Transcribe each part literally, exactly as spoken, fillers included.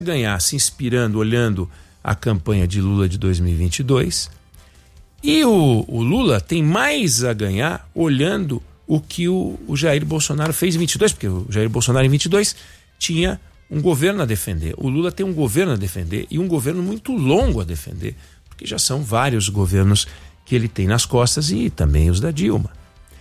ganhar se inspirando, olhando a campanha de Lula de dois mil e vinte e dois, e o, o Lula tem mais a ganhar olhando o que o, o Jair Bolsonaro fez em vinte e dois, porque o Jair Bolsonaro em vinte e dois tinha um governo a defender. O Lula tem um governo a defender e um governo muito longo a defender, porque já são vários governos que ele tem nas costas e também os da Dilma.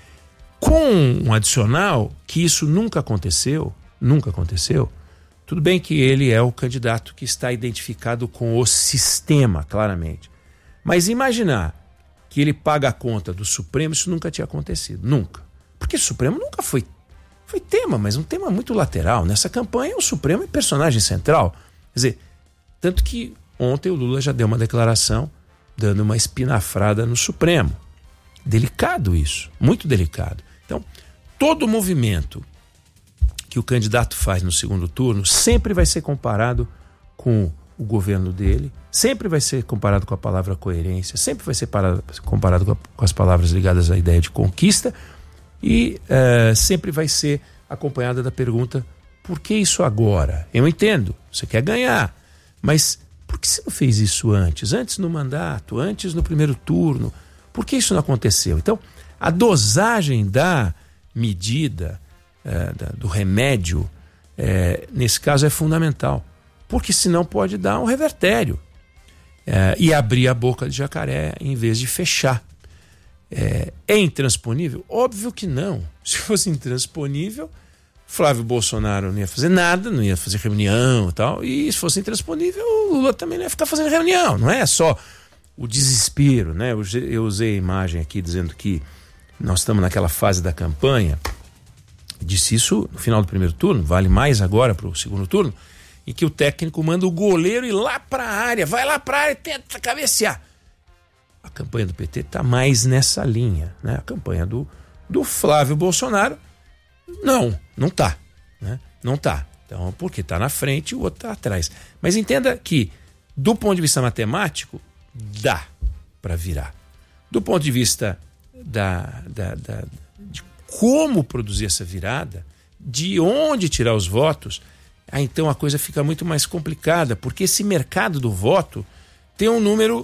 Com um adicional que isso nunca aconteceu, nunca aconteceu, tudo bem que ele é o candidato que está identificado com o sistema, claramente. Mas imaginar que ele paga a conta do Supremo, isso nunca tinha acontecido, nunca. Porque o Supremo nunca foi, foi tema, mas um tema muito lateral. Nessa campanha, o Supremo é personagem central. Quer dizer, tanto que ontem o Lula já deu uma declaração dando uma espinafrada no Supremo. Delicado isso, muito delicado. Então, todo movimento que o candidato faz no segundo turno sempre vai ser comparado com o governo dele, sempre vai ser comparado com a palavra coerência, sempre vai ser parado, comparado com, a, com as palavras ligadas à ideia de conquista e uh, sempre vai ser acompanhada da pergunta: por que isso agora? Eu entendo, você quer ganhar, mas por que você não fez isso antes? Antes no mandato, antes no primeiro turno? Por que isso não aconteceu? Então, a dosagem da medida, é, da, do remédio, é, nesse caso é fundamental, porque senão pode dar um revertério é, e abrir a boca de jacaré em vez de fechar. É, é intransponível? Óbvio que não. Se fosse intransponível, Flávio Bolsonaro não ia fazer nada, não ia fazer reunião e tal, e se fosse intransponível, o Lula também não ia ficar fazendo reunião. Não é só o desespero, né? Eu, eu usei a imagem aqui dizendo que nós estamos naquela fase da campanha, disse isso no final do primeiro turno, vale mais agora para o segundo turno, em que o técnico manda o goleiro ir lá para a área, vai lá para a área e tenta cabecear. A campanha do P T está mais nessa linha, né? A campanha do, do Flávio Bolsonaro, não, não está, né? Não está. Então, porque está na frente e o outro está atrás. Mas entenda que, do ponto de vista matemático, dá para virar. Do ponto de vista da, da, da, de como produzir essa virada, de onde tirar os votos, aí então a coisa fica muito mais complicada, porque esse mercado do voto tem um número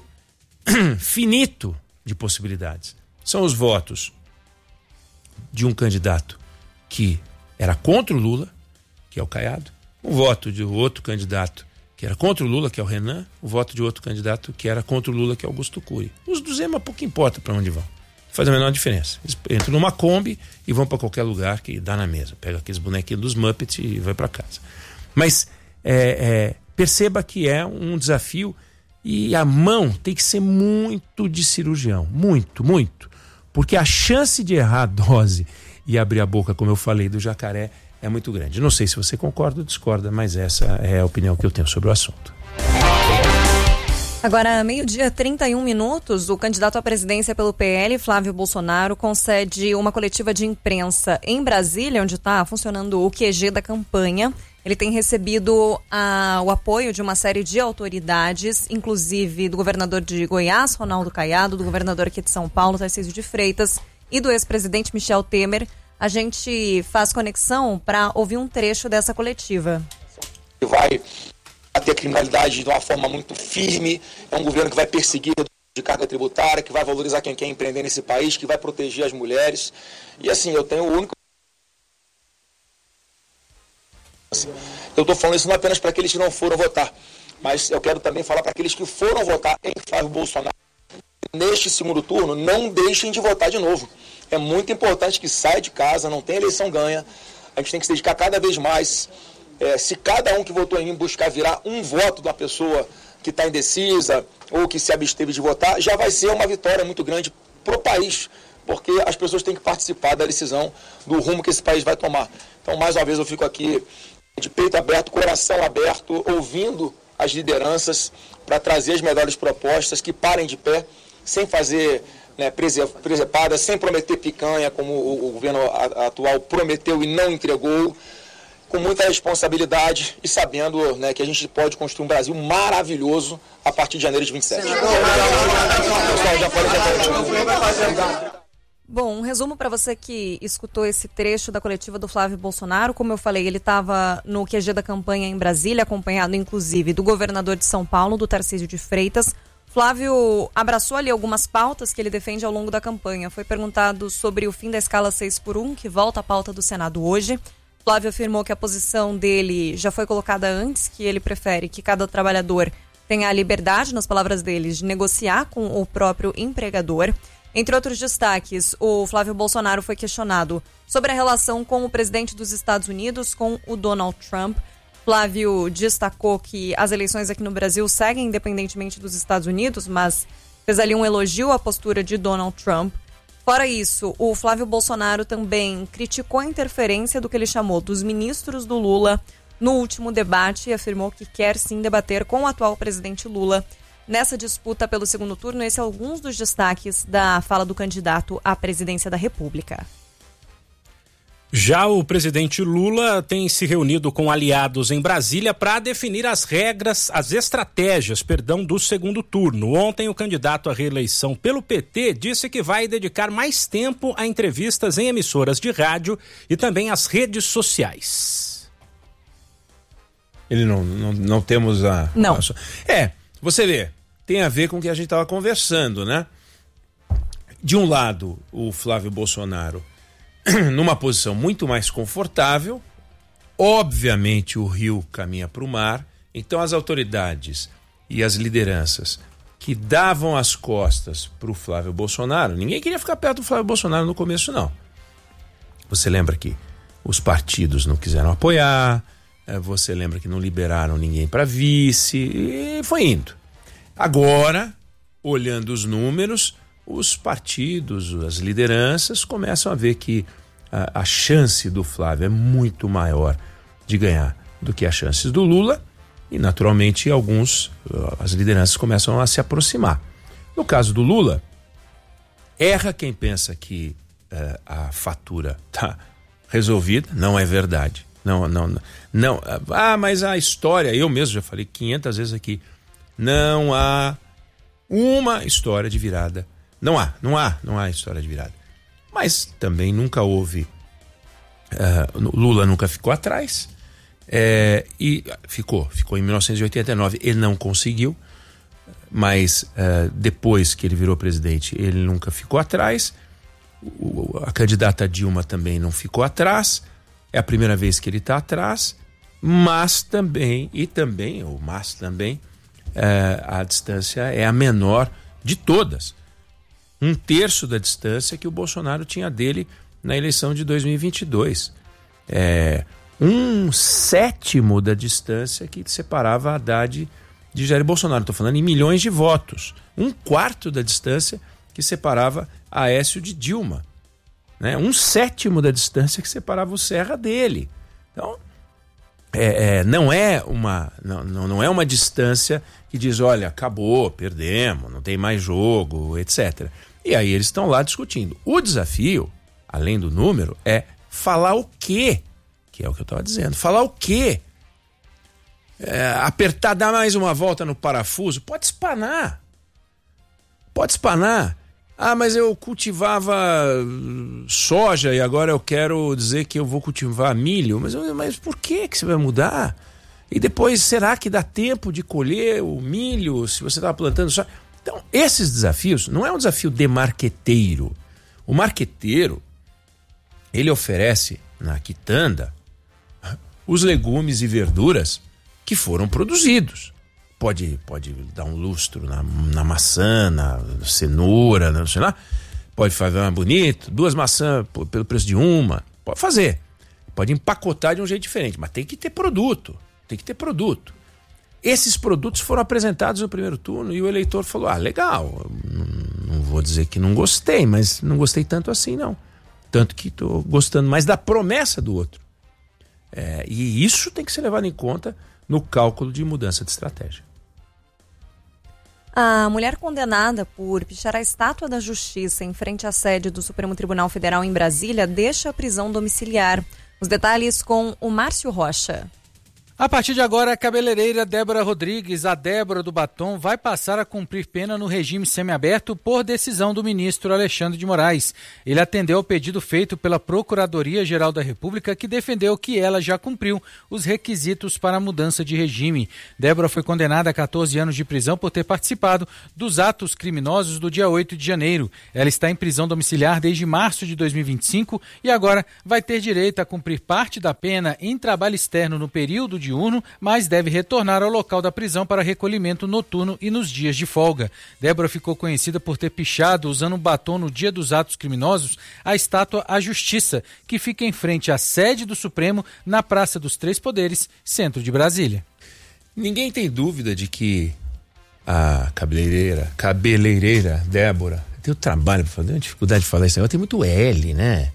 finito de possibilidades. São os votos de um candidato que era contra o Lula, que é o Caiado, o voto de outro candidato que era contra o Lula, que é o Renan, o voto de outro candidato que era contra o Lula, que é o Augusto Cury. Os do Zema pouco importa para onde vão. Faz a menor diferença. Eles entram numa Kombi e vão para qualquer lugar que dá na mesa. Pega aqueles bonequinhos dos Muppets e vai para casa. Mas é, é, perceba que é um desafio e a mão tem que ser muito de cirurgião. Muito, muito. Porque a chance de errar a dose e abrir a boca, como eu falei, do jacaré, é muito grande. Não sei se você concorda ou discorda, mas essa é a opinião que eu tenho sobre o assunto. Agora, meio-dia, trinta e um minutos, o candidato à presidência pelo P L, Flávio Bolsonaro, concede uma coletiva de imprensa em Brasília, onde está funcionando o Q G da campanha. Ele tem recebido a, o apoio de uma série de autoridades, inclusive do governador de Goiás, Ronaldo Caiado, do governador aqui de São Paulo, Tarcísio de Freitas, e do ex-presidente Michel Temer. A gente faz conexão para ouvir um trecho dessa coletiva. Vai ter criminalidade de uma forma muito firme, é um governo que vai perseguir de carga tributária, que vai valorizar quem quer empreender nesse país, que vai proteger as mulheres. E assim, eu tenho o único... Eu estou falando isso não apenas para aqueles que não foram votar, mas eu quero também falar para aqueles que foram votar em Flávio Bolsonaro. Neste segundo turno, não deixem de votar de novo. É muito importante que saia de casa, não tem eleição ganha. A gente tem que se dedicar cada vez mais. É, se cada um que votou em mim buscar virar um voto da pessoa que está indecisa ou que se absteve de votar, já vai ser uma vitória muito grande para o país, porque as pessoas têm que participar da decisão do rumo que esse país vai tomar. Então, mais uma vez, eu fico aqui de peito aberto, coração aberto, ouvindo as lideranças para trazer as melhores propostas, que parem de pé, sem fazer... Né, presepada, sem prometer picanha, como o, o governo atual prometeu e não entregou, com muita responsabilidade e sabendo, né, que a gente pode construir um Brasil maravilhoso a partir de janeiro de vinte e sete. Pessoal, já falei, já falei. Bom, um resumo para você que escutou esse trecho da coletiva do Flávio Bolsonaro. Como eu falei, ele estava no Q G da campanha em Brasília, acompanhado inclusive do governador de São Paulo, do Tarcísio de Freitas. Flávio abraçou ali algumas pautas que ele defende ao longo da campanha. Foi perguntado sobre o fim da escala seis por um, que volta à pauta do Senado hoje. Flávio afirmou que a posição dele já foi colocada antes, que ele prefere que cada trabalhador tenha a liberdade, nas palavras deles, de negociar com o próprio empregador. Entre outros destaques, o Flávio Bolsonaro foi questionado sobre a relação com o presidente dos Estados Unidos, com o Donald Trump. Flávio destacou que as eleições aqui no Brasil seguem independentemente dos Estados Unidos, mas fez ali um elogio à postura de Donald Trump. Fora isso, o Flávio Bolsonaro também criticou a interferência do que ele chamou dos ministros do Lula no último debate e afirmou que quer sim debater com o atual presidente Lula nessa disputa pelo segundo turno. Esses são alguns dos destaques da fala do candidato à presidência da República. Já o presidente Lula tem se reunido com aliados em Brasília para definir as regras, as estratégias, perdão, do segundo turno. Ontem, o candidato à reeleição pelo P T disse que vai dedicar mais tempo a entrevistas em emissoras de rádio e também às redes sociais. Ele não, não, não temos a... Não. A, é, você vê, tem a ver com o que a gente estava conversando, né? De um lado, o Flávio Bolsonaro numa posição muito mais confortável. Obviamente o rio caminha para o mar, então as autoridades e as lideranças que davam as costas para o Flávio Bolsonaro, ninguém queria ficar perto do Flávio Bolsonaro no começo, não. Você lembra que os partidos não quiseram apoiar, você lembra que não liberaram ninguém para vice, e foi indo. Agora, olhando os números, os partidos, as lideranças começam a ver que a, a chance do Flávio é muito maior de ganhar do que as chances do Lula e, naturalmente, alguns, as lideranças começam a se aproximar. No caso do Lula, erra quem pensa que uh, a fatura está resolvida. Não é verdade. Não, não, não, não. Ah, mas a história, eu mesmo já falei quinhentas vezes aqui, não há uma história de virada. Não há, não há, não há história de virada. Mas também nunca houve, uh, Lula nunca ficou atrás, é, e ficou, ficou em mil novecentos e oitenta e nove, ele não conseguiu, mas uh, depois que ele virou presidente, ele nunca ficou atrás, o, a candidata Dilma também não ficou atrás, é a primeira vez que ele está atrás, mas também, e também, ou mas também, uh, a distância é a menor de todas. Um terço da distância que o Bolsonaro tinha dele na eleição de dois mil e vinte e dois. É, um sétimo da distância que separava Haddad de Jair Bolsonaro. Estou falando em milhões de votos. Um quarto da distância que separava Aécio de Dilma. Né? Um sétimo da distância que separava o Serra dele. Então, é, é, não, é uma, não, não é uma distância que diz, olha, acabou, perdemos, não tem mais jogo, etcétera. E aí eles estão lá discutindo. O desafio, além do número, é falar o quê? Que é o que eu estava dizendo. Falar o quê? É, apertar, dar mais uma volta no parafuso? Pode espanar. Pode espanar. Ah, mas eu cultivava soja e agora eu quero dizer que eu vou cultivar milho. Mas, mas por que que você vai mudar? E depois, será que dá tempo de colher o milho se você estava plantando soja? Então, esses desafios não é um desafio de marqueteiro. O marqueteiro, ele oferece na quitanda os legumes e verduras que foram produzidos. Pode, pode dar um lustro na, na maçã, na cenoura, não sei lá. Pode fazer mais bonito, duas maçãs pelo preço de uma. Pode fazer. Pode empacotar de um jeito diferente, mas tem que ter produto. Tem que ter produto. Esses produtos foram apresentados no primeiro turno e o eleitor falou, ah, legal, não vou dizer que não gostei, mas não gostei tanto assim, não. Tanto que estou gostando mais da promessa do outro. É, e isso tem que ser levado em conta no cálculo de mudança de estratégia. A mulher condenada por pichar a estátua da Justiça em frente à sede do Supremo Tribunal Federal em Brasília deixa a prisão domiciliar. Os detalhes com o Márcio Rocha. A partir de agora, a cabeleireira Débora Rodrigues, a Débora do Batom, vai passar a cumprir pena no regime semiaberto por decisão do ministro Alexandre de Moraes. Ele atendeu ao pedido feito pela Procuradoria-Geral da República, que defendeu que ela já cumpriu os requisitos para a mudança de regime. Débora foi condenada a quatorze anos de prisão por ter participado dos atos criminosos do dia oito de janeiro. Ela está em prisão domiciliar desde março de dois mil e vinte e cinco e agora vai ter direito a cumprir parte da pena em trabalho externo no período de diurno, mas deve retornar ao local da prisão para recolhimento noturno e nos dias de folga. Débora ficou conhecida por ter pichado, usando um batom no dia dos atos criminosos, a estátua à Justiça, que fica em frente à sede do Supremo, na Praça dos Três Poderes, centro de Brasília. Ninguém tem dúvida de que a cabeleireira, cabeleireira Débora, tem o trabalho para fazer, tem dificuldade de falar isso agora, tem muito L, né?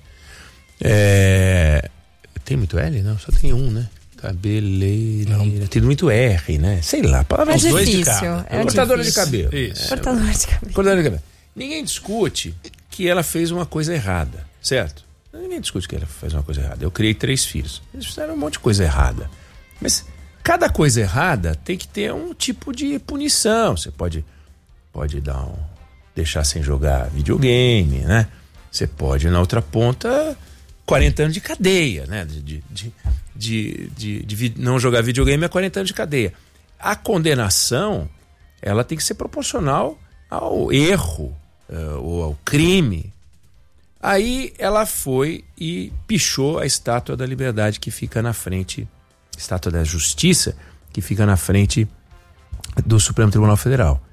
É... Tem muito L? Não, só tem um, né? Cabeleireira. Tem muito R, né? Sei lá. Palavra é os dois difícil. de cada. É Cortadora difícil. de cabelo. Isso. É, Cortadora de cabelo. Cortadora de cabelo. Ninguém discute que ela fez uma coisa errada, certo? Ninguém discute que ela fez uma coisa errada. Eu criei três filhos. Eles fizeram um monte de coisa errada. Mas cada coisa errada tem que ter um tipo de punição. Você pode, pode dar um, deixar sem jogar videogame, né? Você pode, na outra ponta, quarenta anos de cadeia, né? De, de, de, de, de, de não jogar videogame é quarenta anos de cadeia. A condenação, ela tem que ser proporcional ao erro, uh, ou ao crime. Aí ela foi e pichou a Estátua da Liberdade, que fica na frente, Estátua da Justiça, que fica na frente do Supremo Tribunal Federal.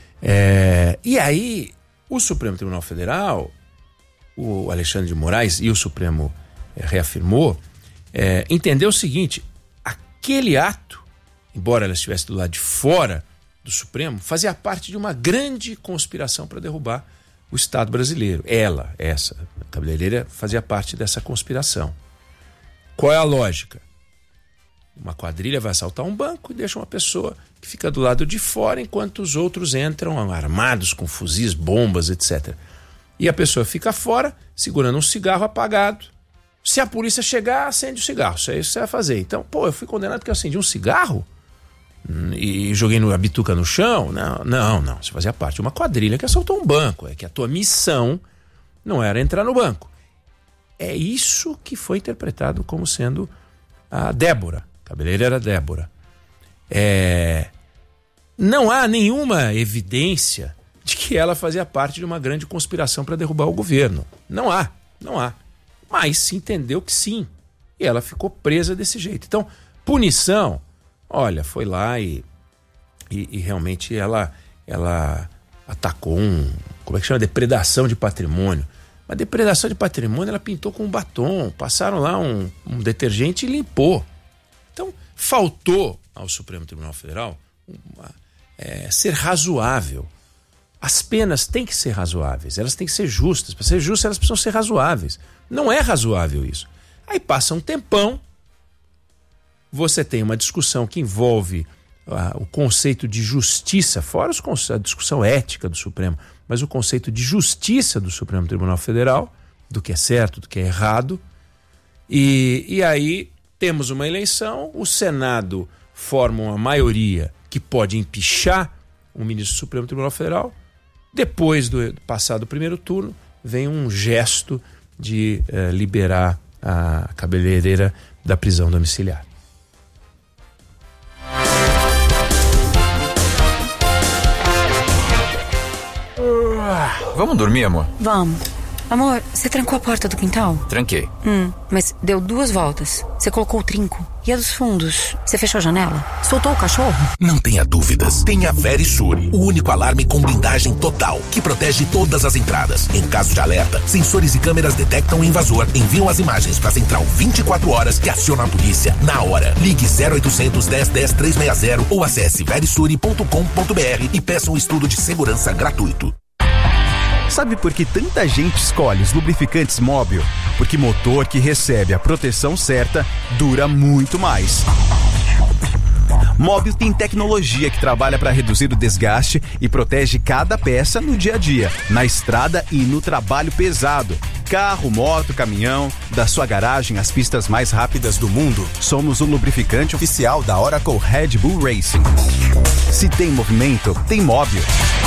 É, e aí, o Supremo Tribunal Federal, o Alexandre de Moraes e o Supremo é, reafirmou, é, entendeu o seguinte: aquele ato, embora ela estivesse do lado de fora do Supremo, fazia parte de uma grande conspiração para derrubar o Estado brasileiro. Ela, essa cabeleireira, fazia parte dessa conspiração. Qual é a lógica? Uma quadrilha vai assaltar um banco e deixa uma pessoa que fica do lado de fora enquanto os outros entram armados com fuzis, bombas, etcétera. E a pessoa fica fora, segurando um cigarro apagado. Se a polícia chegar, acende o cigarro. Isso é isso que você vai fazer. Então, pô, eu fui condenado porque eu acendi um cigarro e joguei a bituca no chão? Não, não, não. Você fazia parte de uma quadrilha que assaltou um banco. É que a tua missão não era entrar no banco. É isso que foi interpretado como sendo a Débora. A cabeleireira Débora. É... Não há nenhuma evidência de que ela fazia parte de uma grande conspiração para derrubar o governo. Não há, não há. Mas se entendeu que sim. E ela ficou presa desse jeito. Então, punição, olha, foi lá e, e, e realmente ela, ela atacou um, como é que chama? Depredação de patrimônio. Uma depredação de patrimônio ela pintou com um batom, passaram lá um, um detergente e limpou. Então, faltou ao Supremo Tribunal Federal uma, é, ser razoável. As penas têm que ser razoáveis, elas têm que ser justas. Para ser justas, elas precisam ser razoáveis. Não é razoável isso. Aí passa um tempão, você tem uma discussão que envolve ah, o conceito de justiça, fora os conce- a discussão ética do Supremo, mas o conceito de justiça do Supremo Tribunal Federal, do que é certo, do que é errado. E, e aí temos uma eleição, o Senado forma uma maioria que pode empichar o ministro do Supremo Tribunal Federal. Depois do passado o primeiro turno, vem um gesto de eh, liberar a cabeleireira da prisão domiciliar. Vamos dormir, amor? Vamos. Amor, você trancou a porta do quintal? Tranquei. Hum, mas deu duas voltas. Você colocou o trinco. E a dos fundos? Você fechou a janela? Soltou o cachorro? Não tenha dúvidas. Tenha Verisure, o único alarme com blindagem total, que protege todas as entradas. Em caso de alerta, sensores e câmeras detectam o invasor, enviam as imagens para a central vinte e quatro horas que aciona a polícia na hora. Ligue zero oitocentos, dez, dez, trezentos e sessenta ou acesse verisure ponto com ponto b r e peça um estudo de segurança gratuito. Sabe por que tanta gente escolhe os lubrificantes Móbil? Porque motor que recebe a proteção certa dura muito mais. Móbil tem tecnologia que trabalha para reduzir o desgaste e protege cada peça no dia a dia, na estrada e no trabalho pesado. carro, moto, caminhão, da sua garagem às pistas mais rápidas do mundo, somos o lubrificante oficial da Oracle Red Bull Racing. Se tem movimento, tem Móbil.